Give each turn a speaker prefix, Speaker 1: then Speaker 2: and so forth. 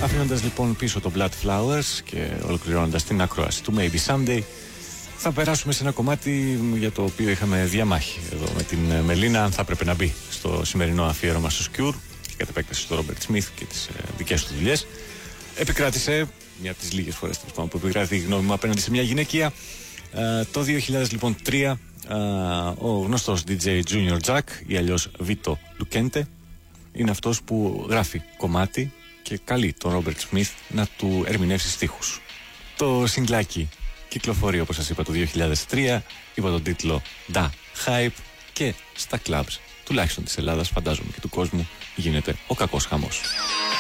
Speaker 1: Αφήνοντας λοιπόν πίσω το Blood Flowers και ολοκληρώνοντας την ακρόαση του Maybe Someday, θα περάσουμε σε ένα κομμάτι για το οποίο είχαμε διαμάχη εδώ με την Μελίνα, αν θα έπρεπε να μπει στο σημερινό αφιέρωμα στο Cure και κατ' επέκταση στο Robert Smith και τις δικές του δουλειές. Επικράτησε, μια από τις λίγες φορές που επικράτησε η γνώμη μου απέναντι σε μια γυναικεία. Το 2003 ο γνωστός DJ Junior Jack ή αλλιώς Vito Lucente είναι αυτός που γράφει κομμάτι και καλεί τον Robert Smith να του ερμηνεύσει στίχους. Το συγκλάκι κυκλοφορεί, όπως σας είπα, το 2003 υπό τον τίτλο Da Hype και στα clubs, τουλάχιστον της Ελλάδας, φαντάζομαι και του κόσμου, γίνεται ο κακός χαμός.